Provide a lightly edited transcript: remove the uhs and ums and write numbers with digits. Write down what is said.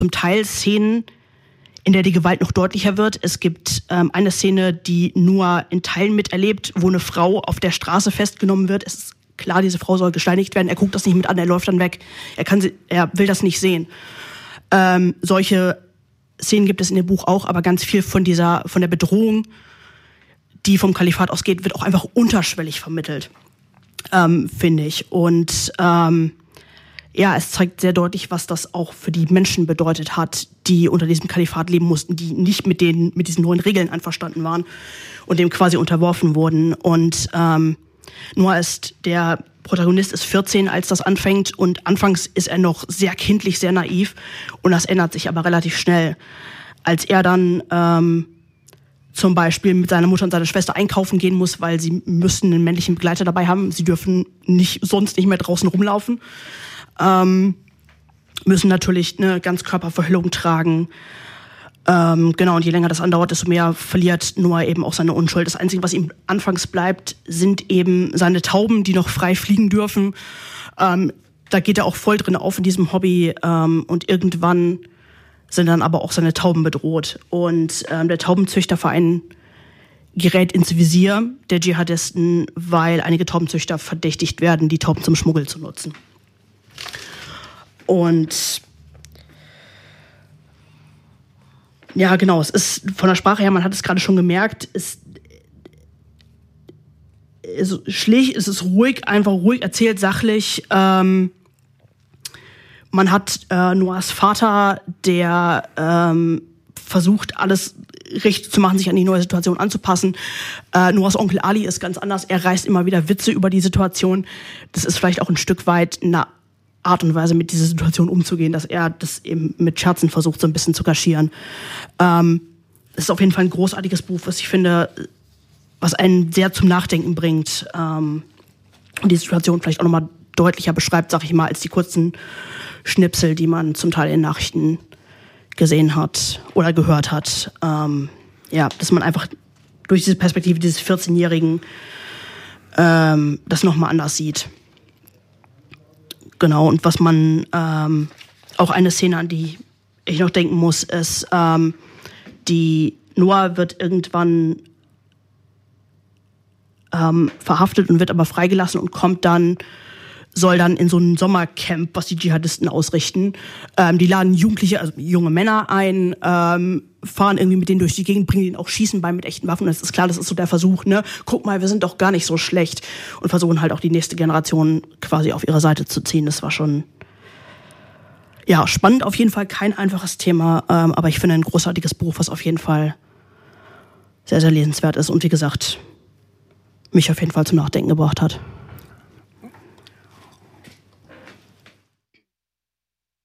zum Teil Szenen, in der die Gewalt noch deutlicher wird. Es gibt eine Szene, die Noah in Teilen miterlebt, wo eine Frau auf der Straße festgenommen wird. Es ist klar, diese Frau soll gesteinigt werden. Er guckt das nicht mit an, er läuft dann weg. Er will das nicht sehen. Solche Szenen gibt es in dem Buch auch, aber ganz viel von der Bedrohung, die vom Kalifat ausgeht, wird auch einfach unterschwellig vermittelt, finde ich. Und es zeigt sehr deutlich, was das auch für die Menschen bedeutet hat, die unter diesem Kalifat leben mussten, die nicht mit diesen neuen Regeln einverstanden waren und dem quasi unterworfen wurden. Und Noah der Protagonist ist 14, als das anfängt, und anfangs ist er noch sehr kindlich, sehr naiv, und das ändert sich aber relativ schnell. Als er dann zum Beispiel mit seiner Mutter und seiner Schwester einkaufen gehen muss, weil sie müssen einen männlichen Begleiter dabei haben, sie dürfen sonst nicht mehr draußen rumlaufen, müssen natürlich eine Ganzkörperverhüllung tragen. Und je länger das andauert, desto mehr verliert Noah eben auch seine Unschuld. Das Einzige, was ihm anfangs bleibt, sind eben seine Tauben, die noch frei fliegen dürfen. Da geht er auch voll drin auf in diesem Hobby. Und irgendwann sind dann aber auch seine Tauben bedroht. Und der Taubenzüchterverein gerät ins Visier der Dschihadisten, weil einige Taubenzüchter verdächtigt werden, die Tauben zum Schmuggel zu nutzen. Und ja, genau, es ist von der Sprache her, man hat es gerade schon gemerkt, es ist ruhig, einfach ruhig erzählt, sachlich. Man hat Noahs Vater, der versucht, alles richtig zu machen, sich an die neue Situation anzupassen. Noahs Onkel Ali ist ganz anders, er reißt immer wieder Witze über die Situation. Das ist vielleicht auch ein Stück weit eine Art und Weise, mit dieser Situation umzugehen, dass er das eben mit Scherzen versucht, so ein bisschen zu kaschieren. Es ist auf jeden Fall ein großartiges Buch, was ich finde, was einen sehr zum Nachdenken bringt und die Situation vielleicht auch nochmal deutlicher beschreibt, sag ich mal, als die kurzen Schnipsel, die man zum Teil in Nachrichten gesehen hat oder gehört hat. Dass man einfach durch diese Perspektive dieses 14-Jährigen das nochmal anders sieht. Genau, und was man, auch eine Szene, an die ich noch denken muss, ist, die Noah wird irgendwann verhaftet und wird aber freigelassen und soll dann in so ein Sommercamp, was die Dschihadisten ausrichten. Die laden Jugendliche, also junge Männer ein, fahren irgendwie mit denen durch die Gegend, bringen denen auch Schießen bei mit echten Waffen. Das ist klar, das ist so der Versuch, ne? Guck mal, wir sind doch gar nicht so schlecht. Und versuchen halt auch die nächste Generation quasi auf ihre Seite zu ziehen. Das war schon, ja, spannend auf jeden Fall, kein einfaches Thema, aber ich finde ein großartiges Buch, was auf jeden Fall sehr, sehr lesenswert ist und wie gesagt, mich auf jeden Fall zum Nachdenken gebracht hat.